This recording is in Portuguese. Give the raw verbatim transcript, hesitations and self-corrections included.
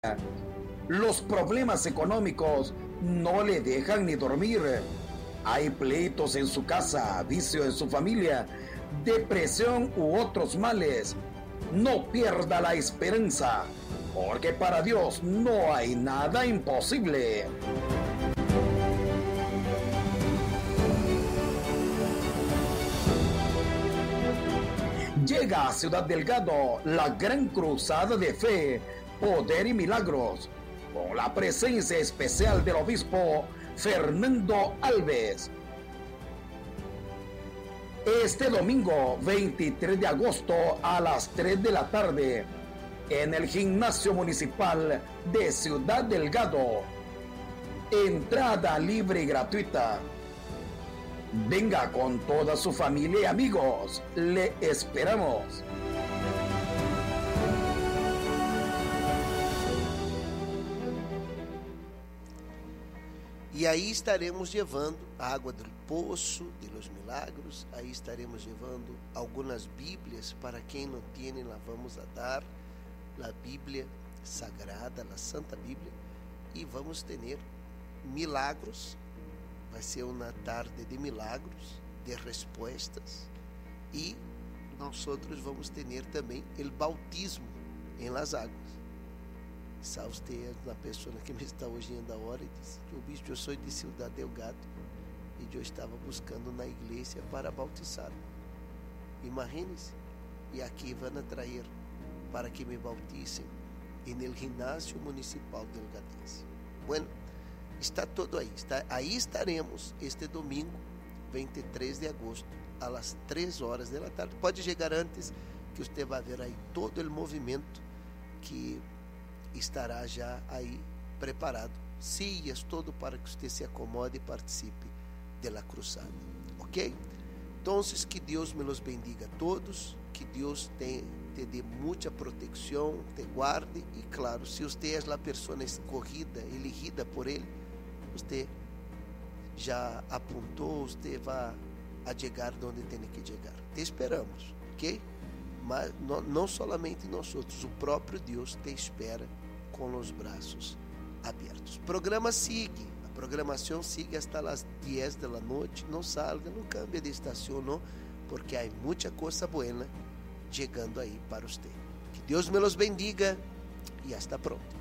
Los problemas económicos no le dejan ni dormir. Hay pleitos en su casa, vicio en su familia, depresión u otros males. No pierda la esperanza, porque para Dios no hay nada imposible. Llega a Ciudad Delgado la gran cruzada de fe, poder y milagros, con la presencia especial del obispo Fernando Alves. Este domingo veintitrés de agosto a las tres de la tarde en el Gimnasio Municipal de Ciudad Delgado. Entrada libre y gratuita. Venga con toda su familia y amigos. Le esperamos. E aí estaremos levando a água do poço, de los milagros. Aí estaremos levando algumas bíblias para quem não tem, lá vamos a dar a Bíblia Sagrada, a Santa Bíblia, e vamos ter milagros. Vai ser uma tarde de milagros, de respostas, e nós outros vamos ter também o bautismo em las águas. Sabe, você é uma pessoa que me está ouvindo agora e disse: "O bispo, eu sou de Ciudad Delgado e eu estava buscando na igreja para bautizar. Imagine-se, e aqui vão trazer para que me bauticem no ginásio municipal delgadense." Bueno, está todo aí. Está, aí estaremos este domingo, vinte e três de agosto, às três horas da tarde. Pode chegar antes, que você vai ver aí todo o movimento que estará já aí preparado. Silhas, todo para que você se acomode e participe da cruzada. Ok? Então, que Deus me los bendiga a todos, que Deus te, te dê muita proteção, te guarde, e claro, se você é a pessoa escorrida, elegida por Ele, você já apontou, você vai a chegar onde tem que chegar. Te esperamos, ok? Mas não, não somente nós outros, o próprio Deus te espera com os braços abertos. O programa sigue, a programação sigue até as dez da noite. Não salga, não cambie de estação, não, porque há muita coisa boa chegando aí para você. Que Deus me los bendiga e hasta pronto.